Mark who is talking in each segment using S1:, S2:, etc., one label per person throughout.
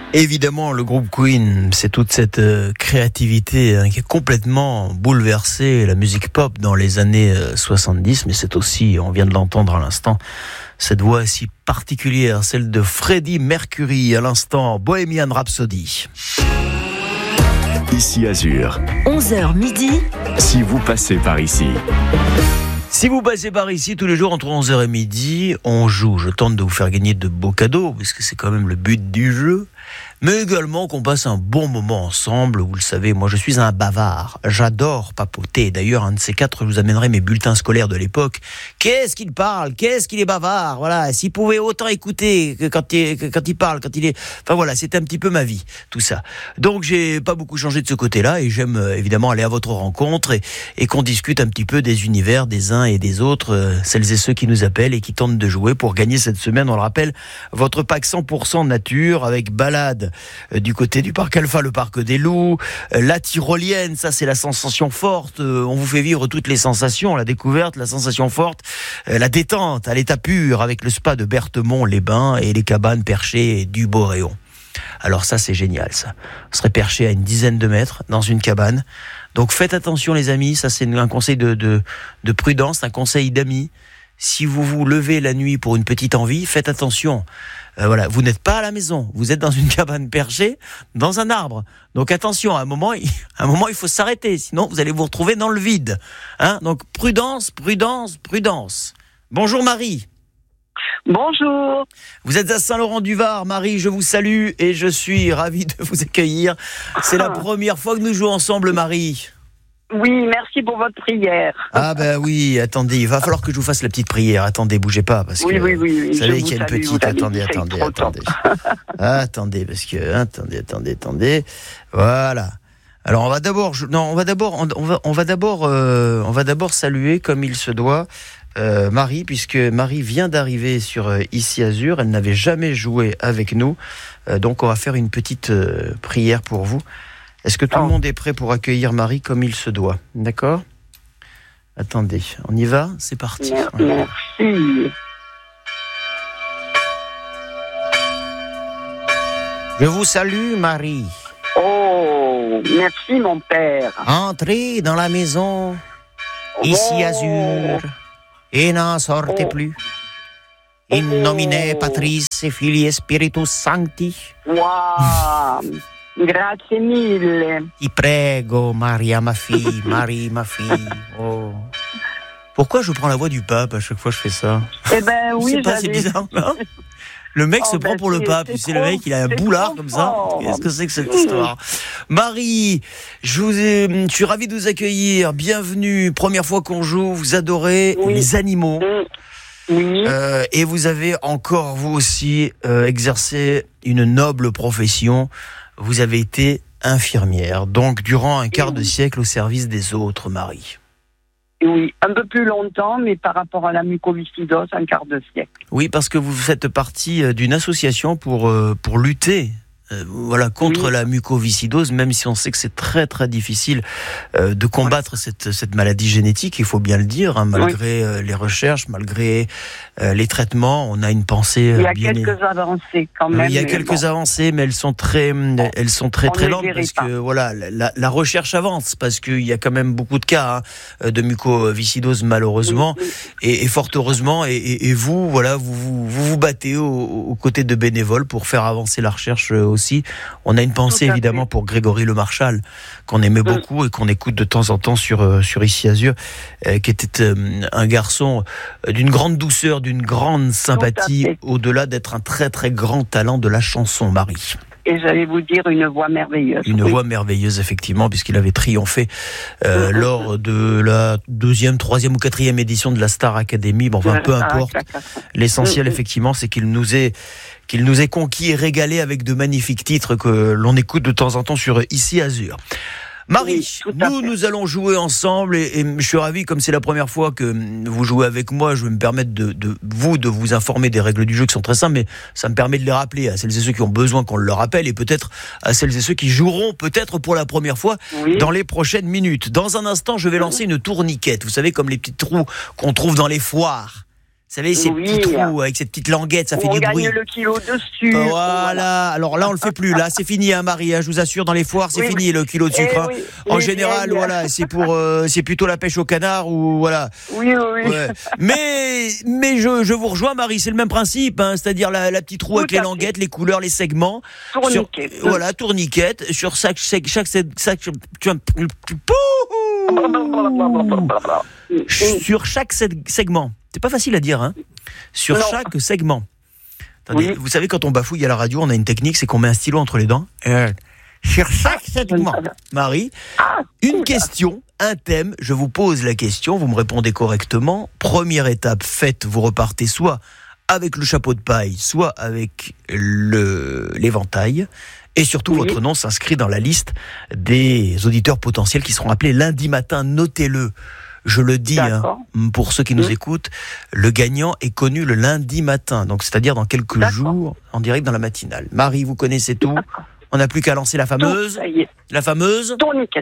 S1: Évidemment, le groupe Queen, c'est toute cette créativité qui a complètement bouleversé la musique pop dans les années 70, mais c'est aussi, on vient de l'entendre à l'instant, cette voix si particulière, celle de Freddie Mercury, à l'instant, Bohemian Rhapsody.
S2: Ici Azur.
S3: 11h midi.
S2: Si vous passez par ici.
S1: Si vous passez par ici tous les jours entre 11h et midi, on joue. Je tente de vous faire gagner de beaux cadeaux, parce que c'est quand même le but du jeu. Mais également qu'on passe un bon moment ensemble. Vous le savez, moi je suis un bavard. J'adore papoter. D'ailleurs, un de ces quatre, je vous amènerai mes bulletins scolaires de l'époque. Qu'est-ce qu'il parle? Qu'est-ce qu'il est bavard? Voilà. S'il pouvait autant écouter que quand il parle, quand il est... Enfin voilà, c'est un petit peu ma vie, tout ça. Donc j'ai pas beaucoup changé de ce côté-là et j'aime évidemment aller à votre rencontre et qu'on discute un petit peu des univers des uns et des autres, celles et ceux qui nous appellent et qui tentent de jouer pour gagner cette semaine. On le rappelle, votre pack 100% nature avec balade du côté du parc Alpha, le parc des loups, la tyrolienne, ça c'est la sensation forte, on vous fait vivre toutes les sensations, la découverte, la sensation forte, la détente à l'état pur avec le spa de Berthemont-les-Bains et les cabanes perchées du Boréon. Alors ça c'est génial ça, on serait perché à une dizaine de mètres dans une cabane, donc faites attention les amis, ça c'est un conseil de prudence, un conseil d'amis. Si vous vous levez la nuit pour une petite envie, faites attention. Voilà, vous n'êtes pas à la maison, vous êtes dans une cabane perchée, dans un arbre. Donc attention, à un moment, il faut s'arrêter, sinon vous allez vous retrouver dans le vide. Hein? Donc prudence, prudence, prudence. Bonjour Marie.
S4: Bonjour.
S1: Vous êtes à Saint-Laurent-du-Var, Marie, je vous salue et je suis ravi de vous accueillir. C'est la première fois que nous jouons ensemble, Marie.
S4: Oui, merci pour votre prière.
S1: Ah ben oui, attendez, il va falloir que je vous fasse la petite prière. Attendez, bougez pas parce que
S4: oui.
S1: Vous savez qu'il y a une
S4: salue,
S1: petite. Attendez. Attendez, parce que attendez. Voilà. Alors on va d'abord saluer comme il se doit Marie, puisque Marie vient d'arriver sur Ici Azur. Elle n'avait jamais joué avec nous, donc on va faire une petite prière pour vous. Est-ce que tout le monde est prêt pour accueillir Marie comme il se doit? D'accord? Attendez, on y va? C'est parti.
S4: Merci.
S1: Je vous salue, Marie.
S4: Oh, merci mon père.
S1: Entrez dans la maison, Ici Azur, et n'en sortez plus. In nomine Patris et Filii Spiritus Sancti.
S4: Wow. Grazie mille.
S1: Ti prego, Maria, ma fille, Marie, ma fille. Oh. Pourquoi je prends la voix du pape à chaque fois que je fais ça?
S4: Eh ben oui,
S1: c'est bizarre, non? Le mec se prend pour le pape. C'est le mec, il a un boulard comme ça. Qu'est-ce que c'est que cette histoire? Marie, je suis ravi de vous accueillir. Bienvenue. Première fois qu'on joue. Vous adorez les animaux.
S4: Oui.
S1: Et vous avez encore, vous aussi, exercé une noble profession. Vous avez été infirmière, donc durant un quart de siècle au service des autres, Marie.
S4: Oui, un peu plus longtemps, mais par rapport à la mucoviscidose, un quart de siècle.
S1: Oui, parce que vous faites partie d'une association pour lutter contre la mucoviscidose, même si on sait que c'est très très difficile de combattre cette maladie génétique, il faut bien le dire, hein, malgré les recherches, malgré les traitements, on a une pensée.
S4: Il y a quelques avancées quand même.
S1: Il y a quelques avancées, mais elles sont très lentes parce que la recherche avance, parce qu'il y a quand même beaucoup de cas de mucoviscidose malheureusement, et fort heureusement, et vous vous battez aux côtés de bénévoles pour faire avancer la recherche aussi. On a une pensée évidemment pour Grégory Le Marchal, qu'on aimait beaucoup et qu'on écoute de temps en temps sur Ici Azur, qui était un garçon d'une grande douceur, d'une grande sympathie, au-delà d'être un très très grand talent de la chanson, Marie.
S4: Et j'allais vous dire une voix merveilleuse.
S1: Une voix merveilleuse, effectivement, puisqu'il avait triomphé lors de la 2e, 3e ou 4e édition de la Star Academy. Bon, enfin, peu importe. L'essentiel, effectivement, c'est qu'il nous ait conquis et régalé avec de magnifiques titres que l'on écoute de temps en temps sur Ici Azur. Marie, nous allons jouer ensemble et je suis ravi, comme c'est la première fois que vous jouez avec moi, je vais me permettre de vous informer des règles du jeu qui sont très simples, mais ça me permet de les rappeler à celles et ceux qui ont besoin qu'on le rappelle et peut-être à celles et ceux qui joueront peut-être pour la première fois dans les prochaines minutes. Dans un instant, je vais lancer une tourniquette, vous savez, comme les petits trous qu'on trouve dans les foires. savez, ces petits trous avec ces petites languettes, ça fait du bruit.
S4: On gagne le kilo de sucre.
S1: Voilà. Alors là, on le fait plus. Là, c'est fini, hein, Marie. Hein, je vous assure, dans les foires, c'est fini le kilo de sucre. Hein. En général, voilà, c'est plutôt la pêche au canard ou voilà.
S4: Oui.
S1: Ouais. Mais je vous rejoins, Marie. C'est le même principe, hein, c'est-à-dire la petite roue avec les languettes, les couleurs, les segments.
S4: Tourniquet.
S1: Voilà, tourniquette sur chaque sur chaque segment. C'est pas facile à dire, hein. Sur chaque segment. Attendez, vous savez, quand on bafouille à la radio, on a une technique, c'est qu'on met un stylo entre les dents. Sur chaque segment. Marie, une question, un thème, je vous pose la question, vous me répondez correctement. Première étape faite, vous repartez soit avec le chapeau de paille, soit avec l'éventail. Et surtout, votre nom s'inscrit dans la liste des auditeurs potentiels qui seront appelés lundi matin. Notez-le. Je le dis, hein, pour ceux qui nous écoutent, le gagnant est connu le lundi matin. Donc, c'est-à-dire dans quelques jours, en direct dans la matinale. Marie, vous connaissez tout. On n'a plus qu'à lancer la fameuse.
S4: Ça y est.
S1: La fameuse.
S4: Tourniquette.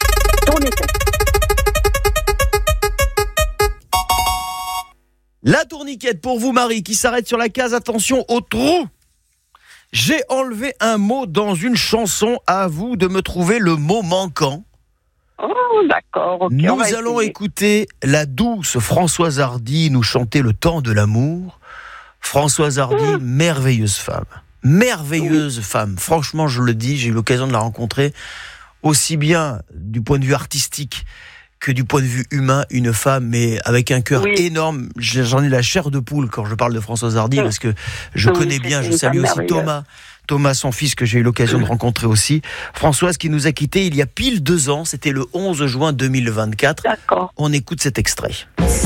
S1: La tourniquette pour vous, Marie, qui s'arrête sur la case. Attention au trou. J'ai enlevé un mot dans une chanson. À vous de me trouver le mot manquant.
S4: Oh, d'accord. Okay,
S1: nous allons écouter la douce Françoise Hardy nous chanter Le temps de l'amour. Françoise Hardy, merveilleuse femme. Merveilleuse femme. Franchement, je le dis, j'ai eu l'occasion de la rencontrer aussi bien du point de vue artistique que du point de vue humain, une femme, mais avec un cœur énorme. J'en ai la chair de poule quand je parle de Françoise Hardy, parce que je connais bien, je salue aussi Thomas, son fils, que j'ai eu l'occasion de rencontrer aussi. Françoise qui nous a quittés il y a pile 2 ans, c'était le 11 juin 2024.
S4: D'accord.
S1: On écoute cet extrait.